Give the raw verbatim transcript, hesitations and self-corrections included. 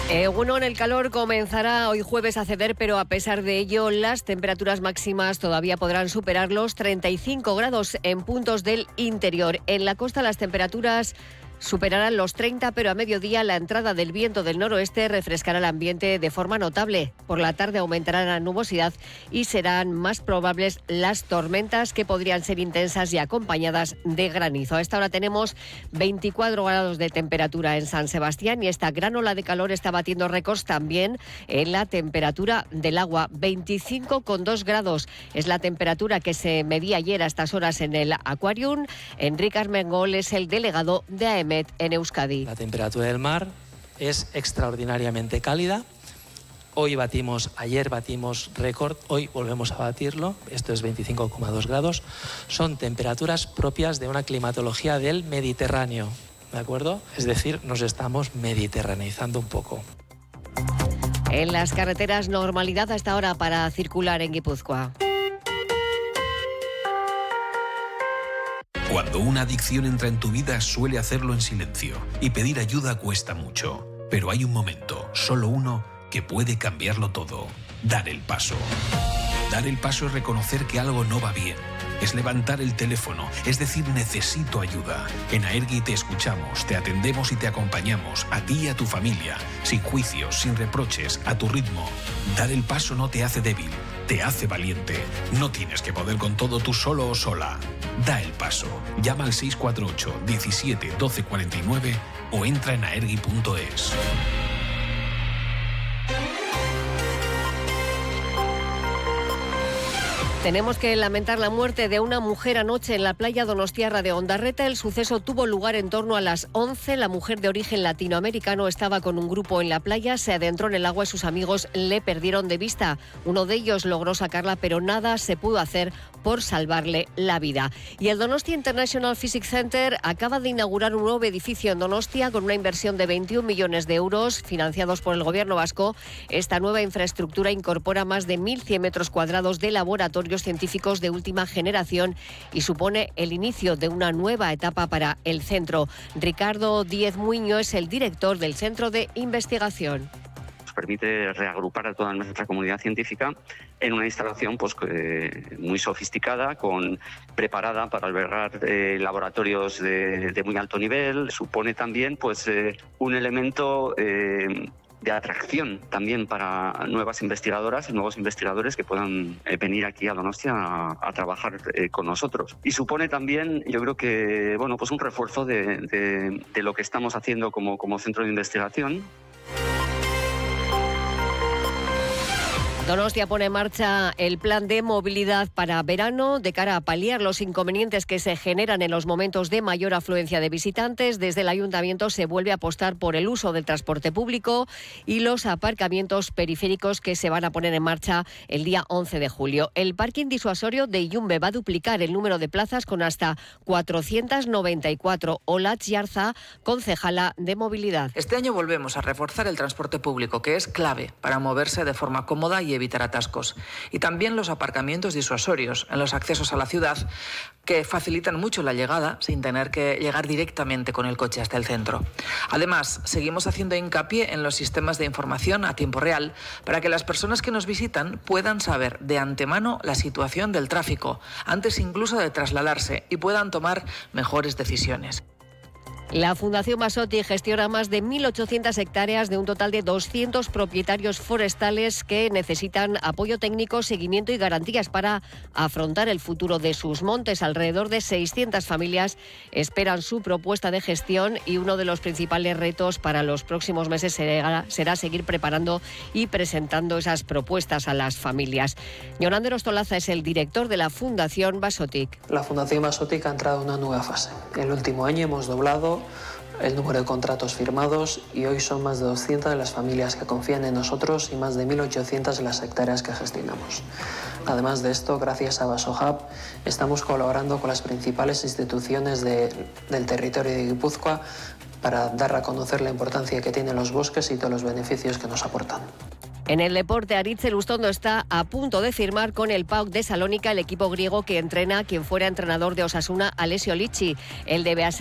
Egunon, el calor comenzará hoy jueves a ceder, pero a pesar de ello, las temperaturas máximas todavía podrán superar los treinta y cinco grados en puntos del interior. En la costa las temperaturas superarán los treinta, pero a mediodía la entrada del viento del noroeste refrescará el ambiente de forma notable. Por la tarde aumentará la nubosidad y serán más probables las tormentas, que podrían ser intensas y acompañadas de granizo. A esta hora tenemos veinticuatro grados de temperatura en San Sebastián y esta gran ola de calor está batiendo récords también en la temperatura del agua. veinticinco coma dos grados es la temperatura que se medía ayer a estas horas en el Aquarium. Enrique Armengol es el delegado de A E M E T en Euskadi. La temperatura del mar es extraordinariamente cálida. Hoy batimos, ayer batimos récord, hoy volvemos a batirlo. Esto es veinticinco coma dos grados. Son temperaturas propias de una climatología del Mediterráneo, ¿de acuerdo? Es decir, nos estamos mediterraneizando un poco. En las carreteras, normalidad hasta ahora para circular en Guipúzcoa. Cuando una adicción entra en tu vida, suele hacerlo en silencio, y pedir ayuda cuesta mucho. Pero hay un momento, solo uno, que puede cambiarlo todo: dar el paso. Dar el paso es reconocer que algo no va bien. Es levantar el teléfono, es decir, necesito ayuda. En Aergi te escuchamos, te atendemos y te acompañamos, a ti y a tu familia, sin juicios, sin reproches, a tu ritmo. Dar el paso no te hace débil, te hace valiente. No tienes que poder con todo tú solo o sola. Da el paso. Llama al seis cuatro ocho, diecisiete, doce cuarenta y nueve o entra en aergi punto es. Tenemos que lamentar la muerte de una mujer anoche en la playa donostiarra de Ondarreta. El suceso tuvo lugar en torno a las once. La mujer, de origen latinoamericano, estaba con un grupo en la playa, se adentró en el agua y sus amigos le perdieron de vista. Uno de ellos logró sacarla, pero nada se pudo hacer por salvarle la vida. Y el Donostia International Physics Center acaba de inaugurar un nuevo edificio en Donostia con una inversión de veintiún millones de euros financiados por el gobierno vasco. Esta nueva infraestructura incorpora más de mil cien metros cuadrados de laboratorios científicos de última generación y supone el inicio de una nueva etapa para el centro. Ricardo Díez Muiño es el director del Centro de Investigación. Nos permite reagrupar a toda nuestra comunidad científica en una instalación pues, eh, muy sofisticada, con, preparada para albergar eh, laboratorios de, de muy alto nivel. Supone también pues, eh, un elemento Eh, de atracción también para nuevas investigadoras y nuevos investigadores que puedan eh, venir aquí a Donostia a, a trabajar eh, con nosotros. Y supone también, yo creo que, bueno, pues un refuerzo de, de, de lo que estamos haciendo como, como centro de investigación. Donostia pone en marcha el plan de movilidad para verano de cara a paliar los inconvenientes que se generan en los momentos de mayor afluencia de visitantes. Desde el ayuntamiento se vuelve a apostar por el uso del transporte público y los aparcamientos periféricos que se van a poner en marcha el día once de julio. El parking disuasorio de Yumbe va a duplicar el número de plazas con hasta cuatrocientos noventa y cuatro. Olatz Yarza, concejala de movilidad. Este año volvemos a reforzar el transporte público, que es clave para moverse de forma cómoda y evitar atascos. Y también los aparcamientos disuasorios en los accesos a la ciudad, que facilitan mucho la llegada sin tener que llegar directamente con el coche hasta el centro. Además, seguimos haciendo hincapié en los sistemas de información a tiempo real para que las personas que nos visitan puedan saber de antemano la situación del tráfico, antes incluso de trasladarse, y puedan tomar mejores decisiones. La Fundación Basotti gestiona más de mil ochocientas hectáreas de un total de doscientos propietarios forestales que necesitan apoyo técnico, seguimiento y garantías para afrontar el futuro de sus montes. Alrededor de seiscientas familias esperan su propuesta de gestión y uno de los principales retos para los próximos meses será, será seguir preparando y presentando esas propuestas a las familias. Yolanda Ostolaza es el director de la Fundación Basotti. La Fundación Basotti ha entrado en una nueva fase. El último año hemos doblado el número de contratos firmados y hoy son más de doscientas de las familias que confían en nosotros y más de mil ochocientas de las hectáreas que gestionamos. Además de esto, gracias a Basohub, estamos colaborando con las principales instituciones de, del territorio de Guipúzcoa para dar a conocer la importancia que tienen los bosques y todos los beneficios que nos aportan. En el deporte, Aritz Elustondo está a punto de firmar con el P A O K de Salónica, el equipo griego que entrena a quien fuera entrenador de Osasuna, Alessio Licci. El de